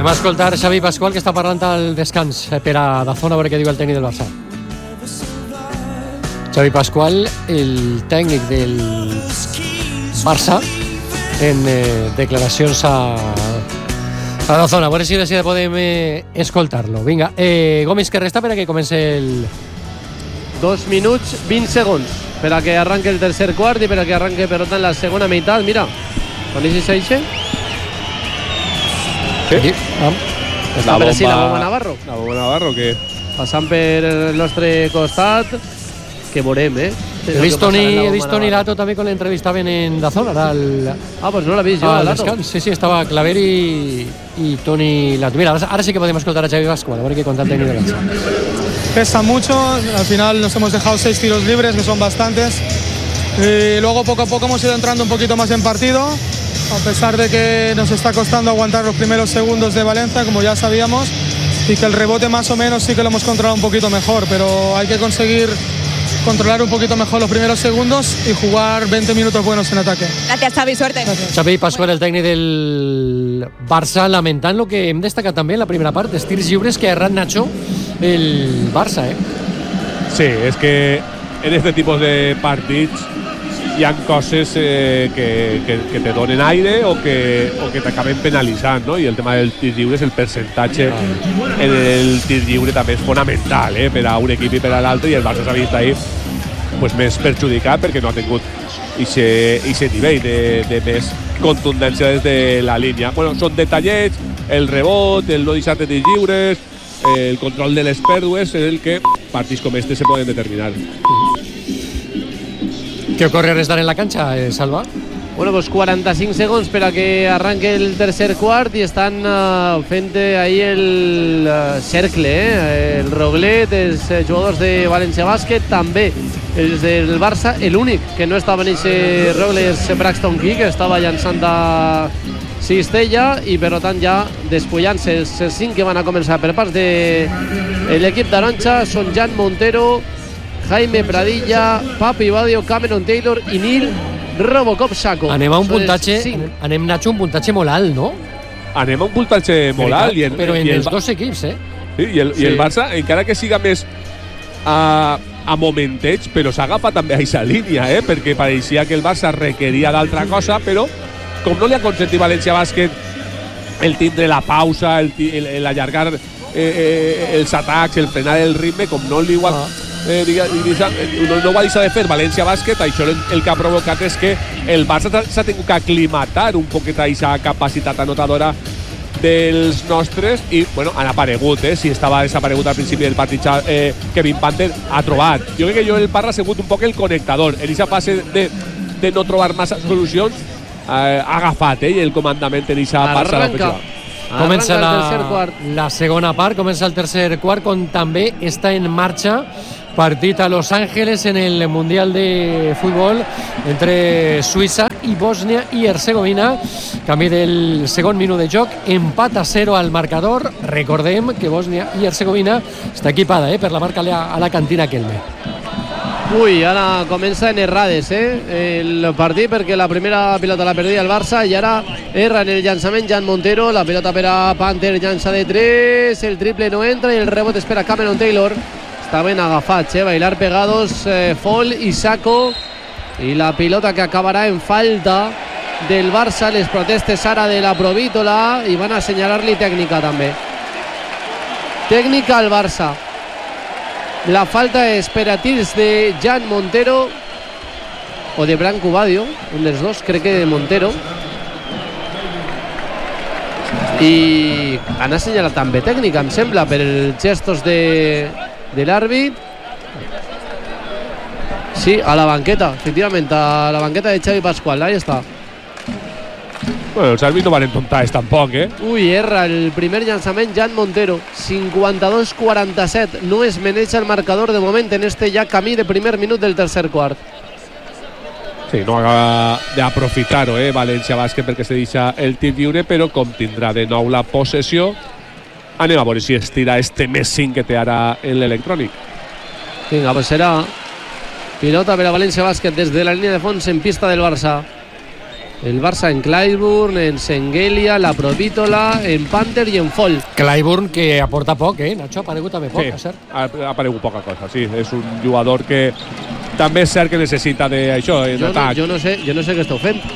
Anem a escoltar Xavi Pascual, que està parlant al descans per a Dazón, a veure què diu el tècnic del Barça. Xavi Pascual, el tècnic del Barça, en declaracions a Dazón. A veure si podem escoltar-lo. Vinga, Gómez, que resta per a que comenci el... 2 minuts 20 segons per a que arranque el tercer quart i per a que arranque, per tant, la segona meitat. Mira, quan és això? Sí. Està per així la bomba Navarro. La bomba Navarro, que... Passant per el nostre costat, que veurem, He vist Toni Lato també quan l'entrevistaven en Dazón. Pues no l'he vist jo, Lato. Sí, estava Claver i Toni Lato. Mira, ahora sí que podem escoltar a Xavi Pascual, a ver qué cuenta el técnico del Barça. Pesa mucho, al final nos hemos dejado 6 tiros libres, que son bastantes. Y luego poco a poco hemos ido entrando un poquito más en partido, a pesar de que nos está costando aguantar los primeros segundos de Valencia, como ya sabíamos, y que el rebote más o menos sí que lo hemos controlado un poquito mejor, pero hay que conseguir controlar un poquito mejor los primeros segundos y jugar 20 minutos buenos en ataque. Gracias, Xavi, suerte. Gracias. Xavi Pascual, el tècnic del Barça, lamentant el que hem destacat també en la primera part, els tirs lliures que ha errat Nacho el Barça, Sí, és que en este tipus de partits hi ha coses que te donen aire o que t'acaben penalitzant, no? I el tema del tir lliure és el percentatge en el tir lliure també és fonamental, per a un equip i per a l'altre, i el Barça s'ha vist ahí pues, més perjudicat perquè no ha tingut aquest nivell de més contundència des de la línia. Bueno, són detallets, el rebot, el no deixar de tirs lliures, el control de les pèrdues, en el que partits com este se poden determinar. ¿Qué ocurre a restar en la cancha, Salva? Bueno, pues 45 segons per a que arranque el tercer quart i estan fent ahí el cercle, el Roglet, els jugadors de València Bàsquet, també els del Barça. L'únic que no estava en aquest Roglet és Braxton Key, que estava llançant de cistella, i per tant ja despullant-se els 5 que van a començar per parts de l'equip taronja són Jan Montero, Jaime Pradilla, Papi Badio, Cameron Taylor i Neil Robocop Sacco. Anem a un puntatge, anem, Nacho, un puntatge molt alt, no? Anem a un puntatge molt alt. Però en els dos equips, Sí, i el Barça, encara que siga més a momenteig, però s'agafa també a aquesta línia, perquè pareixia que el Barça requeria d'altra cosa, però com no li ha consentit València Bàsquet el tindre la pausa, l'allargar els atacs, el frenar el ritme, com no li igual... no ho ha deixat de fer València Bàsquet, això el que ha provocat és que el Barça s'ha tingut que aclimatar un poquet a aquesta capacitat anotadora dels nostres i bueno, han aparegut, si estava desaparegut al principi del partit Kevin Panther ha trobat. Jo crec que el Parra ha sigut un poc el connectador en aquesta fase de no trobar massa solucions, ha agafat el comandament en aquesta passa l'ofensiva. Comença la segona part, comença el tercer quart, on també està en marxa partit a Los Ángeles en el Mundial de Fútbol entre Suïssa i Bòsnia i Hercegovina. Canvi del segon minut de joc, empat a 0 al marcador. Recordem que Bòsnia i Hercegovina està equipada per la marca a la cantina Kelme. Ui, ara comença en errades el partit, perquè la primera pilota la perdia el Barça i ara erra en el llançament Jan Montero. La pilota per a Panther, llança de 3, el triple no entra i el rebot és per a Cameron Taylor. Està ben agafats, bailar pegados Fall i Sacco, i la pilota que acabarà en falta del Barça. Les protestes ara de la Provítola i van a assenyalar-li tècnica també. Tècnica al Barça. La falta és per a tirs de Jan Montero o de Branco Badio, un dels dos, crec que de Montero. I han assenyalat també tècnica, em sembla, per els gestos de l'àrbit. Sí, a la banqueta, efectivament, a la banqueta de Xavi Pascual, ahí està. Bueno, els àrbits no van entontar tampoc, Ui, erra el primer llançament Jan Montero, 52-47, no es maneja el marcador de moment en este ja camí de primer minut del tercer quart. Sí, no acaba d'aprofitar-ho, València Bàsquet, perquè se deixa el tir lliure, però com tindrà de nou la possessió, anem a veure si estira este més 5 que té ara en l'electrònic. Vinga, pues serà pilota per a València Bàsquet des de la línia de fons en pista del Barça. El Barça en Clyburn, en Sengelia, la Provítola, en Panther i en Fol. Clyburn que aporta poc, Nacho? Ha aparegut també poc, sí, ha aparegut poca cosa, sí. És un jugador que també és cert que necessita d'això, d'atac. Jo no sé què esteu fent.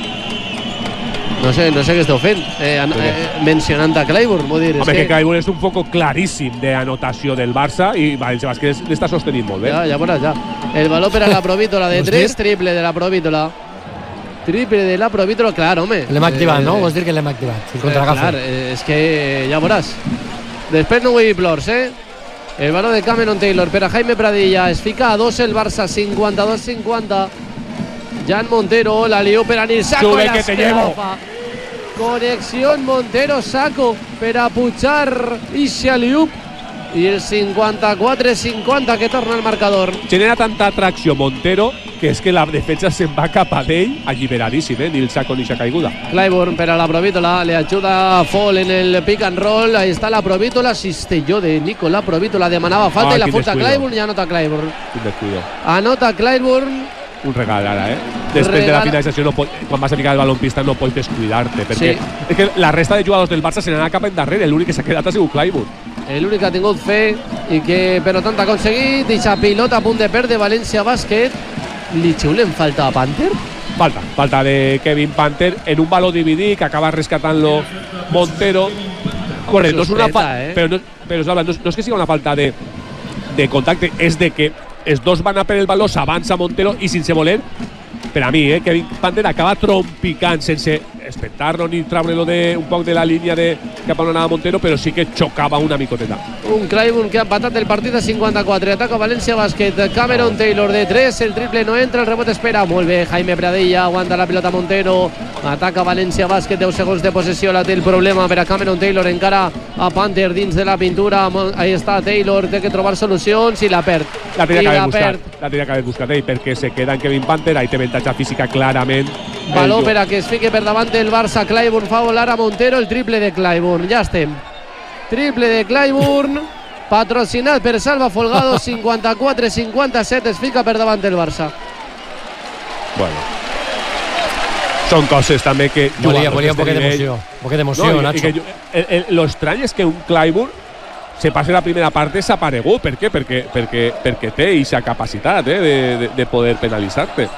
No sé què esteu fent. Mencionant a Clyburn, vull dir... Home, que Clyburn és un foco claríssim d'anotació del Barça i València Bàsquet l'està sostenint molt bé. Ja veuràs, ja. El valor per a la Provítola de 3, triple de la Provítola. Triple de la Provítola, clar, home. L'hem activat, no? Vols dir que l'hem activat? Clar, és que ja veuràs. Després no vull plors, El valor de Cameron Taylor per a Jaime Pradilla. Es fica a 2 el Barça, 52-50. Jan Montero, la lió per a Nil Saco. Sube que te llevo. Conexión Montero-Saco per a pujar Isha Liup. I el 54-50 que torna al marcador. Genera tanta atracció Montero que és que la defensa se'n va cap a d'ell alliberadíssim, Nil Saco ni s'ha caiguda. Clyburn per a la Provítola, le ayuda Fall en el pick and roll. Ahí está la Provítola, cistelló de Nicolás Provítola, demanava falta i la falta Clyburn i anota Clyburn. Quin descuido. Anota Clyburn. Un regal ara, Després de la finalització, quan vas a ficar el baló en pista no pots descuidar-te, perquè és que la resta de jugadors del Barça se n'han anat cap endarrere, l'únic que s'ha quedat ha sigut Clyburn. L'únic que ha tingut fe i que per tant ha aconseguit i pilota a punt de perdre València Bàsquet. Li xiulen falta a Panther? Falta de Kevin Panther en un baló dividit que acaba rescatant-lo Montero. Correcte, no és una falta, però no és que sigui una falta de contacte, és de que els dos van a per el baló, s'avança Montero i sense voler, per a mi, Kevin Panther acaba trompicant sense espentar-lo ni treure-lo un poc de la línia cap a on anava Montero, però sí que xocava una micoteta. Un Clyburn que ha empatat el partit a 54. Ataca València Bàsquet. Cameron Taylor de 3, el triple no entra, el rebot espera. Molt bé, Jaime Pradilla, aguanta la pilota Montero. Ataca València Bàsquet, 10 segons de possessió, la té el problema per a Cameron Taylor, encara a Panther dins de la pintura. Ahí està Taylor, té que trobar solucions i la perd. La tenia que haver buscat ell, perquè se queda en Kevin Panther, ahí té avantatge física clarament. Baló per a que es fique per davant el Barça. Clyburn fa volar a Montero, el triple de Clyburn. Ja estem. Triple de Clyburn, patrocinat per Salva Folgado. 54-57, es fica per davant el Barça. Bueno, són coses també que volia un poquet d'emoció. Un poquet d'emoció, Nacho. Lo estrany és que un Clyburn se passa la primera part desaparegut. Per què? Perquè té aquesta capacitat de poder penalitzar-te.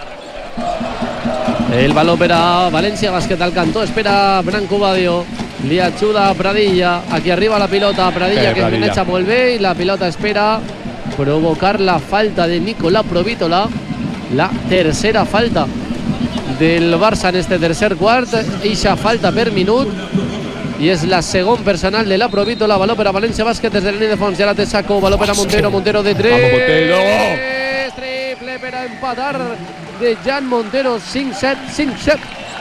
El balón per a València Bàsquet al cantó, espera Branco Badio, li ajuda a Pradilla, aquí arriba la pilota, Pradilla que maneja molt bé i la pilota espera provocar la falta de Nicolás Provítola, la tercera falta del Barça en este tercer quart, eixa falta per minut i és la segon personal de la Provítola. Baló per a València Bàsquet des de la línia de fons, ja la té Saco, baló per a Montero, Montero de 3, triple per a empatar de Jan Montero, 5-7.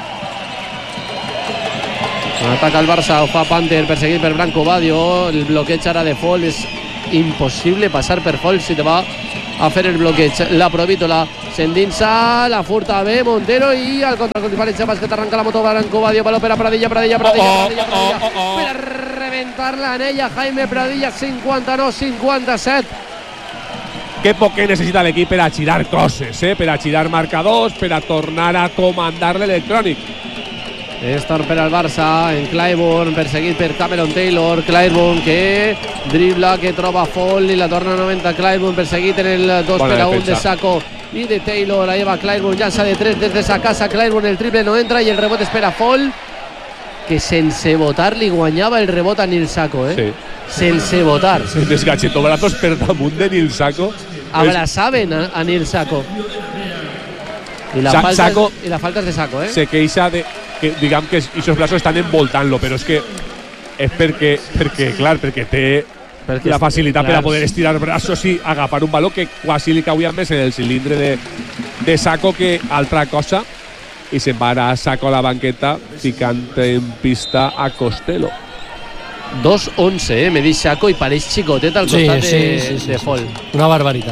Ataca el Barça, ho fa Panther, perseguit per Branco Badio. El bloqueig ara de Fall, és impossible passar per Fall si te va a fer el bloqueig. La Provítola s'endinsa, la furta bé Montero i al contragolpe València Bàsquet, arranca la moto Branco Badio, baló per a Pradilla, per a reventar l'anella Jaime Pradilla, 59-57. Que poc que necessita l'equip per a girar coses, per a girar marcadors, per a tornar a comandar l'electrònic. Estor per al Barça, en Clyburn, perseguit per Cameron Taylor. Clyburn que dribla, que troba Fall i la torna 90. Clyburn perseguit en el 2-1 de Saco i de Taylor. La lleva Clyburn, llança de 3 des de sa casa. Clyburn, el triple no entra i el rebot espera Fall, que sense votar li guanyava el rebot a Nil Saco, Sí. Sense votar. Descachetó brazos per damunt de Nil Saco. Abraçaven a Nil Saco. I la falta és de Saco, Se queixa de que, diguem que aquests braços estan envoltant-lo, però és que és perquè té la facilitat per a poder estirar braços i agafar un baló que quasi li cauia més en el cilindre de Saco que altra cosa, i se'n va anar a Saco a la banqueta ficant en pista a Costello. 2-11, me dice Saco i pareix xicotet al costat de Fall. Una barbaritat.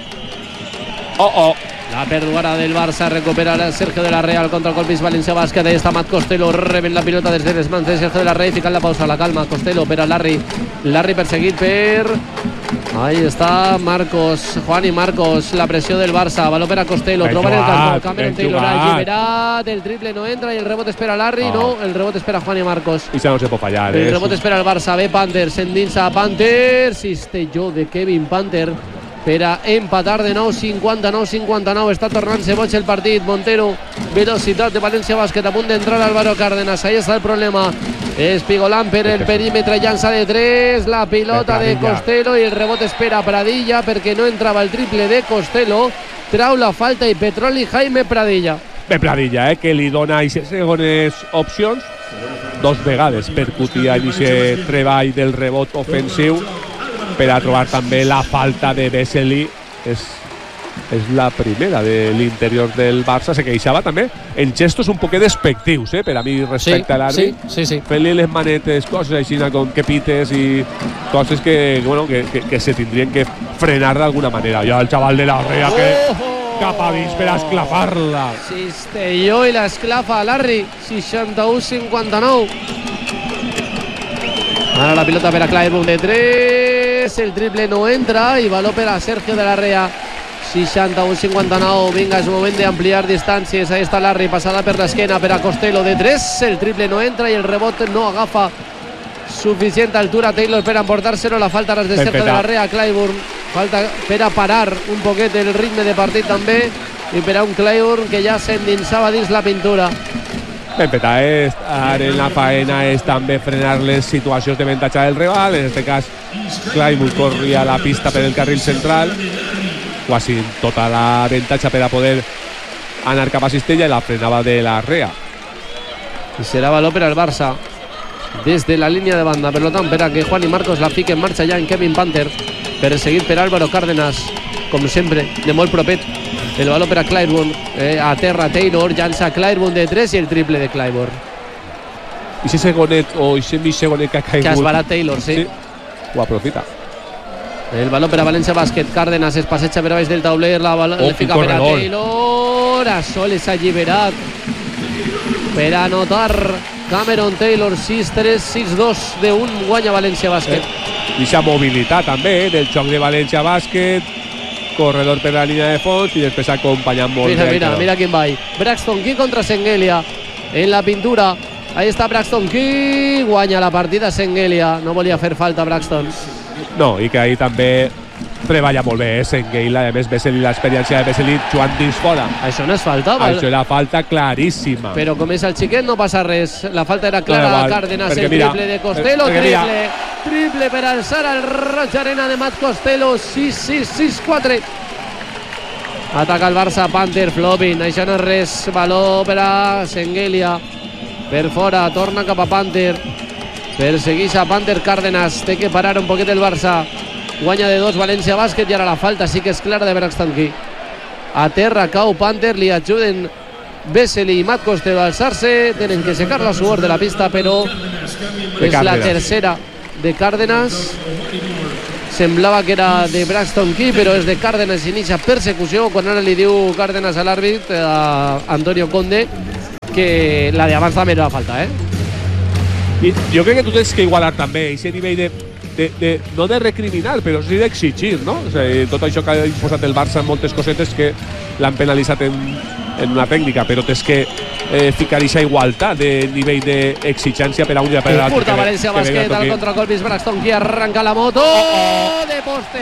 La pèrdua del Barça, recupera Sergio de la Real contra el colpis València Bàsquet. Ahí està Matt Costello, reben la pilota des de les mans de Sergio de la Real, ficant la pausa, la calma Costello per a Larry perseguit per Ahí está Marcos, Juan y Marcos, la presión del Barça, balón per a Costello, troba en el campo, Cameron Taylor, Alliberat, el triple no entra y el rebote espera Larry, no, el rebote espera Juan y Marcos. I això no se pot fallar, El rebote espera el Barça, ve Panther, s'endinsa Panther, cistelló de Kevin Panther per a empatar de nou, 59-59, està tornant-se boig el partit, Montero, velocitat de València Bàsquet, a punt d'entrar Álvaro Cárdenas, ahí està el problema, Espigolant per el perímetre, llança de 3, la pilota de Costello i el rebote espera Pradilla perquè no entrava el triple de Costello, trau la falta i Petroli Jaime Pradilla. Bé, Pradilla, que li dona aquestes segones opcions, 2 vegades percutia en aquest treball del rebot ofensiu per a trobar també la falta de Vesely. És la primera de l'interior del Barça. Se queixava també en gestos un poquet despectius, per a mi, respecte a l'Arri. Sí. Fent-li les manetes, coses així com que pites i coses que se tindrien que frenar d'alguna manera. Ja el xaval de la Rea que cap a dins per a esclafar-la. Cistelló i l'esclafa a Larry, 61-59. Ara la pilota per a Clyburn de 3, el triple no entra i valor per a Sergio de la Rea. 61-59, vinga, és moment d'ampliar distàncies. Ahí està Larry, passada per l'esquena per a Costello de 3, el triple no entra i el rebot no agafa suficient altura Taylor per emportar-se-lo. La falta de Sergio de la Rea, Clyburn, falta per a parar un poquet el ritme de partit també i per a un Clyburn que ja s'endinsava dins la pintura. Ben peta, ara en la faena és també frenar les situacions de avantatge del rival. En aquest cas Clyburn corria a la pista per el carril central, quasi tota l'avantatge per a poder anar cap a cistella, i la frenava de la Rea. I serà valor per al Barça des de la línia de banda, per tant, per a que Juan i Marcos la fiquen en marxa ja en Kevin Panther, perseguit per Álvaro Cárdenas, com sempre, de molt propet. El valor per a Clyburn, a terra Taylor, llança Clyburn de 3 i el triple de Clyburn. I si segonet o si mig segonet que ha caigut, que es barat Taylor, sí. Ho aprofita. El baló per a València Bàsquet, Cárdenas es passeja per baix del tauler, le fica per a Taylor, a soles alliberat per a anotar Cameron Taylor, 6-3, 6-2 d'1, guanya València Bàsquet. I aquesta mobilitat també del xoc de València Bàsquet, corredor per la línia de fons i després acompanyant molt. Mira quin ball. Braxton Key contra Sengelia en la pintura. Ahí està Braxton Key, guanya la partida Sengelia, no volia fer falta Braxton. No, i que ahí també treballa molt bé, Sengelia. A més, Vesely, l'experiència de Vesely jugant dins fora. Això no és falta, val? Això és la falta claríssima. Però com és el xiquet no passa res. La falta era clara a Cárdenas, el triple de Costello, triple per alçar al Roig Arena de Matt Costello, 6-4. Ataca el Barça, Panther, flopping, això no és res, valor per a Sengelia, per fora, torna cap a Panther, persegueix a Panther Cárdenas, té que parar un poquet el Barça, guanya de 2 València Bàsquet i ara la falta sí que és clara de Braxton Key. A terra cau Panther, li ajuden Vesely i Matt Costello a alçar-se, tenen que secar la suor de la pista, però és la tercera de Cárdenas. Semblava que era de Braxton Key, però és de Cárdenas, inicia persecució quan ara li diu Cárdenas a l'àrbit, a Antonio Conde, que la d'abans també era falta, I jo crec que tu tens que igualar també aquest nivell no de recriminar, però sí d'exigir, no? O sigui, tot això que ha imposat el Barça en moltes cosetes que l'han penalitzat en una tècnica, però tens que ficar aquesta igualtat de nivell d'exigència per a un i per a l'altre. Curta València Bàsquet, al contracolpis Braxton Key arranca la moto, de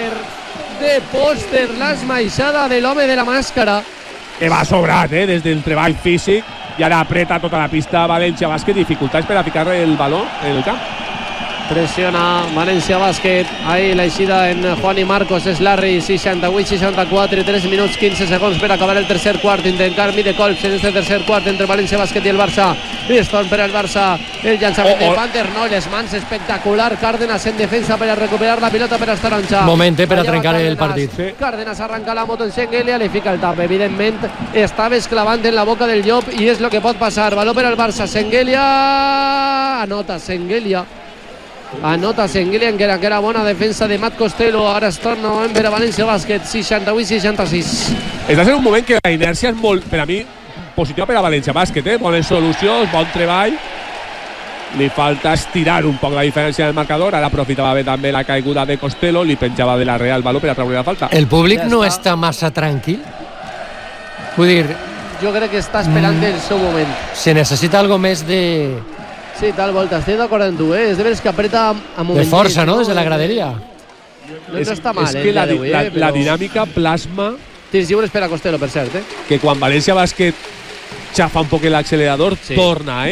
pòster, l'esmaixada de l'home de la màscara. Que va sobrat, des del treball físic, i ara apreta tota la pista València Bàsquet, dificultats per a ficar el baló en el camp. Presiona València Bàsquet, ahí la eixida en Juan i Marcos, és Larry, 68-64, 3 minuts 15 segons per acabar el tercer quart, intercanvi de colps en este tercer quart entre València Bàsquet i el Barça. Piston per al Barça, el llançament de Panther, no, les mans espectacular, Cárdenas en defensa per a recuperar la pilota per a Estaronxa. Moment per a trencar el partit. Cárdenas arranca la moto en Sengelia, li fica el tap, evidentment estava esclavant en la boca del llop i és el que pot passar, valor per al Barça, Sengelia, anota Sengelia, que era bona defensa de Matt Costello. Ara es torna novament per a València Bàsquet, 68-66. Estàs en un moment que la inèrcia és molt, per a mi, positiva per a València Bàsquet, bones solucions, bon treball, li falta estirar un poc la diferència del marcador. Ara aprofitava bé també la caiguda de Costello, li penjava de la Real el valor per a treure la falta. El públic no està massa tranquil? Vull dir, jo crec que està esperant el seu moment. Se necessita algo més de... Sí, tal volta, estic d'acord amb tu, És de veres que apreta a moments. De força, no?, des de la graderia. No està mal, és que la dinàmica plasma... Tirs lliures per a Costello, per cert, que quan València Bàsquet xafa un poc l'accelerador, torna,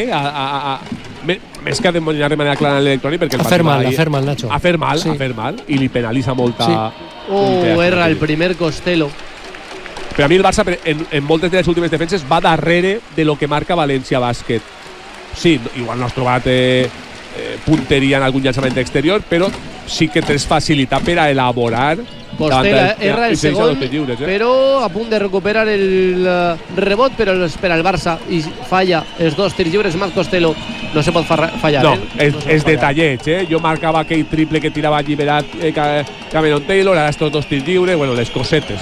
més que de manera clara en l'electrònic, perquè el partit va... Fer mal, Nacho. A fer mal, i li penalitza molta... Erra el primer Costello. Per a mi el Barça, en moltes de les últimes defenses, va darrere de lo que marca València Bàsquet. Sí, igual no has trobat punteria en algun llançament exterior, però sí que tens facilitat per a elaborar. Costello erra el segon, però a punt de recuperar el rebot, però espera el Barça i falla els dos tirs lliures. Marc Costello no se pot fallar. No, és detallet. Jo marcava aquell triple que tirava alliberat Cameron Taylor, ara estos dos tirs lliures, bueno, les cosetes.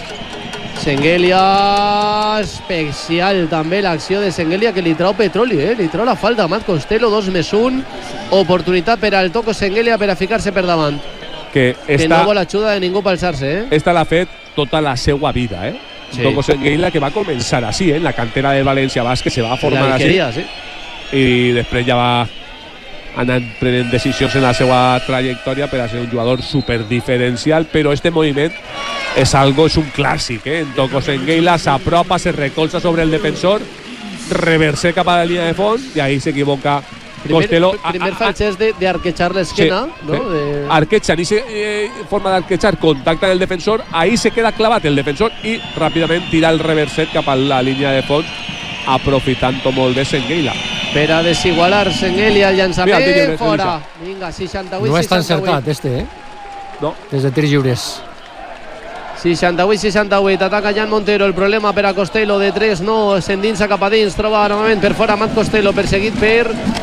Sengelia, especial també l'acció de Sengelia, que li trau petroli, li trau la falta a Marc Costello, 2+1, oportunitat per al Toko Sengelia per a ficar-se per davant. Que no vol ajuda de ningú per alçar-se. Esta l'ha fet tota la seva vida, Sí. Toko Sengelia, que va començar així, en la cantera del València Bàsquet, se va formar així. Sí. I després ja va anar prenent decisions en la seva trajectòria per a ser un jugador superdiferencial, però este moviment és un clàssic, En Toko Sengelia s'apropa, se recolza sobre el defensor, reverse cap a la línia de fons i ahí s'equivoca Costello. Primer falsés d'arquejar l'esquena, no? Arquejan, forma d'arquejar, contacta amb el defensor, ahí se queda clavat el defensor i ràpidament tira el reverset cap a la línia de fons, aprofitant-ho molt bé Sengelia. Per a desigualar Sengelia, el llançament fora. Vinga, 68-68. No està encertat, No. Des de tirs lliures. 68-68, ataca Jan Montero. El problema per a Costello de 3, no, s'endinsa cap a dins, troba novament per fora Matt Costello, perseguit per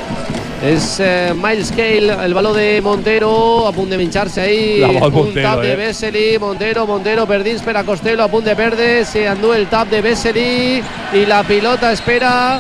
Miles Cale. El valor de Montero a punt de minxar-se ahí, un tap de Vesely. Montero per dins per a Costello, a punt de perdre, se endú el tap de Vesely i la pilota espera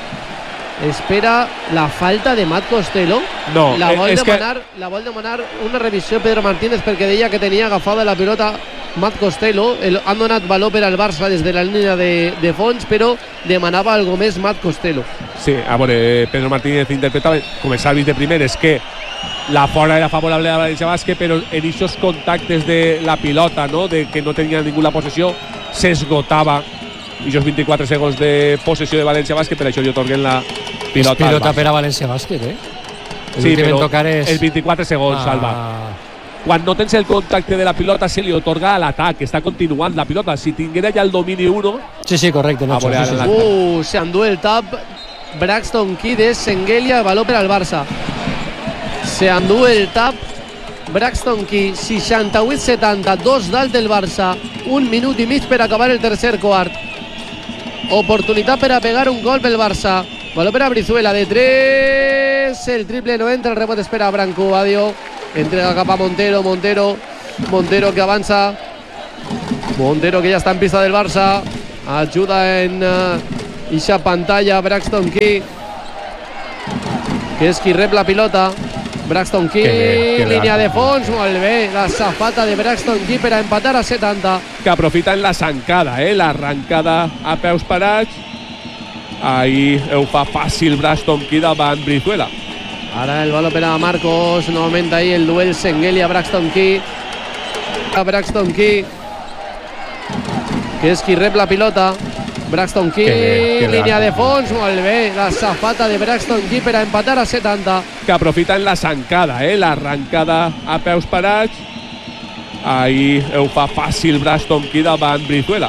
la falta de Matt Costello. No, la vol demanar una revisió Pedro Martínez, perquè deia que tenia agafada la pilota Matt Costello. Han donat valor per al Barça des de la línia de fons, però demanava algo més Matt Costello. Sí, a veure, Pedro Martínez interpretava, com els àrbits de primer, és que la fora era favorable a València Bàsquet, però en aquests contactes de la pilota, no, de que no tenia ningú la possessió, s'esgotava aquests 24 segons de possessió de València Bàsquet, per això li otorguen la pilota. És pilota per a València Bàsquet, Sí, però els 24 segons, Alba. Quan no tens el contacte de la pilota se li otorga a l'atac, està continuant la pilota. Si tinguera ja el domini 1... Sí, correcte. No, s'endú el tap Braxton Key de Sengelia, valor per al Barça. S'endú el tap Braxton Key, 68-70, 2 dalt del Barça, 1 minut i mig per acabar el tercer quart. Oportunitat per a pegar un gol pel Barça. Valor per a Brizuela de 3, el triple no entra, el rebot espera a Branco Badio, entrega cap a Montero que avança, Montero que ja està en pista del Barça, ajuda en ixa pantalla Braxton Key, que és qui rep la pilota. Braxton Key, línia de fons, molt bé, la safata de Braxton Key per a empatar a 70. Que aprofita en la zancada, l'arrancada a peus parats. Ahí ho fa fàcil Braxton Key davant Brizuela. Ara el valor per a Marcos, novament ahí el duel Sengelia-Braxton Key. Braxton Key, que és qui rep la pilota. Braxton Key, línia de fons, molt bé, la safata de Braxton Key per a empatar a 70. Que aprofita en la zancada, l'arrancada a peus parats. Ahí ho fa fàcil Braxton Key davant Brizuela.